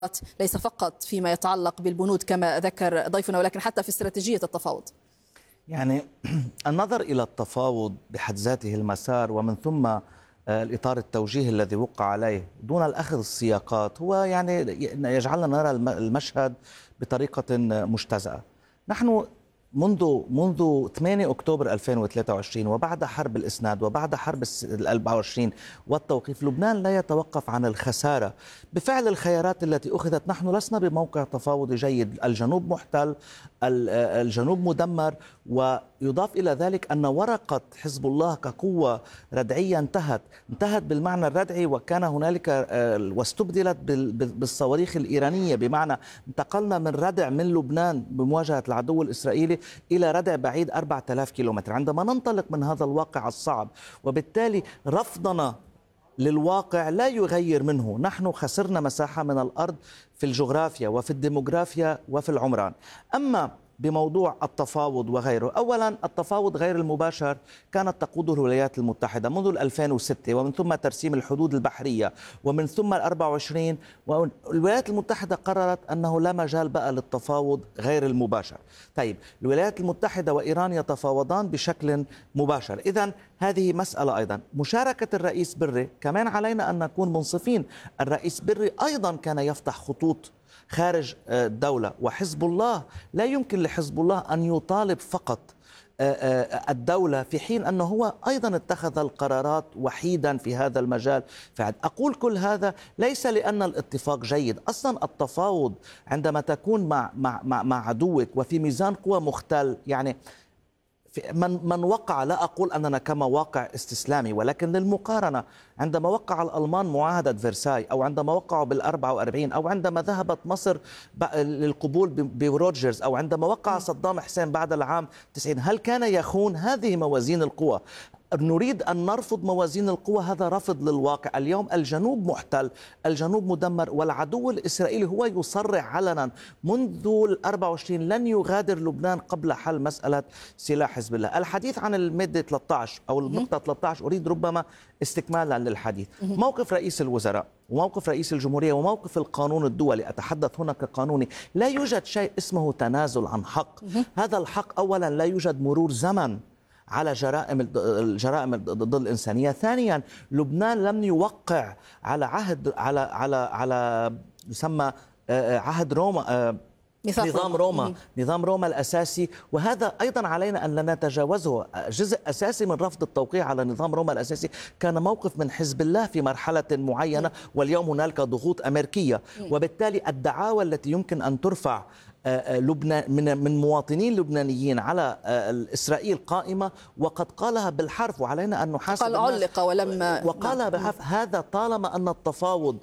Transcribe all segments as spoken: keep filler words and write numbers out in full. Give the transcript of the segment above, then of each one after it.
ليس فقط فيما يتعلق بالبنود كما ذكر ضيفنا، ولكن حتى في استراتيجية التفاوض. يعني النظر إلى التفاوض بحد ذاته المسار ومن ثم الإطار التوجيهي الذي وقع عليه دون الأخذ السياقات هو يعني يجعلنا نرى المشهد بطريقة مجتزأة. نحن منذ منذ ثمانية أكتوبر ألفين وثلاثة وعشرين وبعد حرب الإسناد وبعد حرب الأربعة وعشرين والتوقيف، لبنان لا يتوقف عن الخسارة بفعل الخيارات التي أخذت. نحن لسنا بموقع تفاوضي جيد، الجنوب محتل، الجنوب مدمر، ويضاف إلى ذلك أن ورقة حزب الله كقوة ردعية انتهت انتهت بالمعنى الردعي، وكان هنالك واستبدلت بالصواريخ الإيرانية، بمعنى انتقلنا من ردع من لبنان بمواجهة العدو الإسرائيلي إلى ردع بعيد أربعة آلاف كيلومتر. عندما ننطلق من هذا الواقع الصعب وبالتالي رفضنا للواقع لا يغير منه، نحن خسرنا مساحة من الأرض في الجغرافيا وفي الديموغرافيا وفي العمران. أما بموضوع التفاوض وغيره، أولا التفاوض غير المباشر كانت تقوده الولايات المتحدة منذ ألفين وستة، ومن ثم ترسيم الحدود البحرية، ومن ثم الأربعة وعشرين، والولايات المتحدة قررت أنه لا مجال بقى للتفاوض غير المباشر. طيب الولايات المتحدة وإيران يتفاوضان بشكل مباشر، إذن هذه مسألة. أيضا مشاركة الرئيس بري، كمان علينا أن نكون منصفين، الرئيس بري أيضا كان يفتح خطوط خارج الدولة، وحزب الله لا يمكن لحزب الله أن يطالب فقط الدولة في حين أنه هو أيضا اتخذ القرارات وحيدا في هذا المجال. فأقول كل هذا ليس لأن الاتفاق جيد، أصلا التفاوض عندما تكون مع, مع, مع, مع عدوك وفي ميزان قوى مختل، يعني من من وقع، لا أقول أننا كما واقع استسلامي، ولكن للمقارنة عندما وقع الألمان معاهدة فرساي، أو عندما وقعوا بالأربعة وأربعين، أو عندما ذهبت مصر للقبول بروجرز، أو عندما وقع صدام حسين بعد العام تسعين، هل كان يخون؟ هذه موازين القوى. نريد أن نرفض موازين القوى، هذا رفض للواقع. اليوم الجنوب محتل، الجنوب مدمر، والعدو الإسرائيلي هو يصرح علنا منذ الأربعة وعشرين لن يغادر لبنان قبل حل مسألة سلاح حزب الله. الحديث عن المادة ثلاثة عشر أو النقطة ثلاثة عشر أريد ربما استكمالا للحديث. موقف رئيس الوزراء وموقف رئيس الجمهورية وموقف القانون الدولي، أتحدث هنا كقانوني، لا يوجد شيء اسمه تنازل عن حق. هذا الحق أولا لا يوجد مرور زمن على جرائم الجرائم ضد الإنسانية. ثانيا لبنان لم يوقع على عهد على على على يسمى عهد روما، نظام روما نظام روما الأساسي، وهذا أيضا علينا أن لا نتجاوزه. جزء أساسي من رفض التوقيع على نظام روما الأساسي كان موقف من حزب الله في مرحلة معينة، واليوم هنالك ضغوط أمريكية، وبالتالي الدعاوى التي يمكن أن ترفع لبنان من من مواطنين لبنانيين على إسرائيل قائمة، وقد قالها بالحرف، وعلينا أن نحاسب. قال علق ولم وقالها بالحرف. هذا طالما أن التفاوض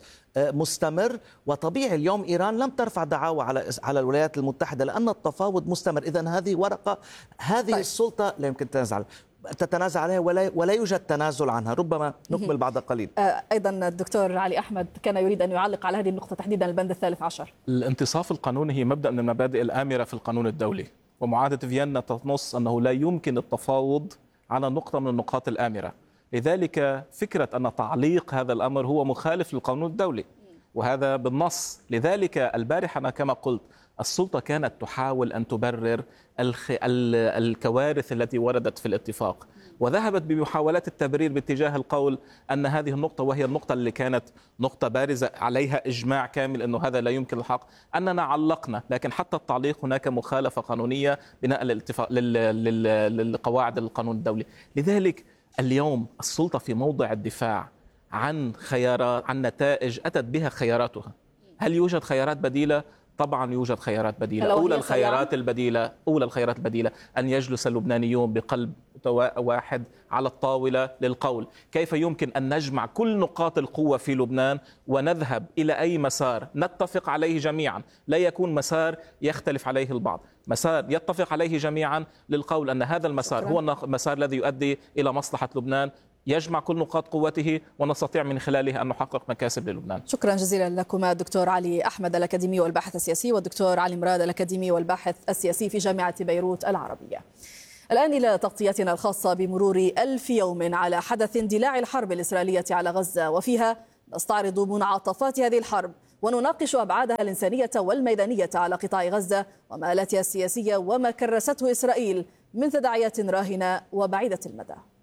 مستمر، وطبيعي اليوم إيران لم ترفع دعاوى على على الولايات المتحدة لأن التفاوض مستمر. إذن هذه ورقة، هذه طيب. السلطة لا يمكن تنازل تتنازع عليها، ولا ولا يوجد تنازل عنها. ربما نكمل بعد قليل. أيضا الدكتور علي أحمد كان يريد أن يعلق على هذه النقطة تحديدا، البند الثالث عشر. الانتصاف القانوني هي مبدأ من المبادئ الآمرة في القانون الدولي، ومعاهدة فيينا تنص أنه لا يمكن التفاوض على نقطة من النقاط الآمرة. لذلك فكرة أن تعليق هذا الأمر هو مخالف للقانون الدولي، وهذا بالنص. لذلك البارحة أنا كما قلت السلطة كانت تحاول أن تبرر الخ... الكوارث التي وردت في الاتفاق، وذهبت بمحاولات التبرير باتجاه القول أن هذه النقطة، وهي النقطة اللي كانت نقطة بارزة عليها إجماع كامل أنه هذا لا يمكن الحق، أننا علقنا. لكن حتى التعليق هناك مخالفة قانونية بناء للاتفاق لل... لل... للقواعد القانون الدولي. لذلك اليوم السلطة في موضع الدفاع عن خيارات، عن نتائج أتت بها خياراتها. هل يوجد خيارات بديلة؟ طبعا يوجد خيارات بديلة. أولى الخيارات البديلة أولى الخيارات البديلة أن يجلس اللبنانيون بقلب واحد على الطاولة للقول كيف يمكن أن نجمع كل نقاط القوة في لبنان ونذهب إلى أي مسار نتفق عليه جميعا، لا يكون مسار يختلف عليه البعض، مسار يتفق عليه جميعا للقول أن هذا المسار هو المسار الذي يؤدي إلى مصلحة لبنان، يجمع كل نقاط قوته، ونستطيع من خلاله أن نحقق مكاسب للبنان. شكرا جزيلا لكما الدكتور علي أحمد الأكاديمي والباحث السياسي، والدكتور علي مراد الأكاديمي والباحث السياسي في جامعة بيروت العربية. الآن إلى تغطيتنا الخاصة بمرور ألف يوم على حدث اندلاع الحرب الإسرائيلية على غزة، وفيها نستعرض منعطفات هذه الحرب ونناقش أبعادها الإنسانية والميدانية على قطاع غزة ومآلاتها السياسية وما كرسته إسرائيل من تداعيات راهنة وبعيدة المدى.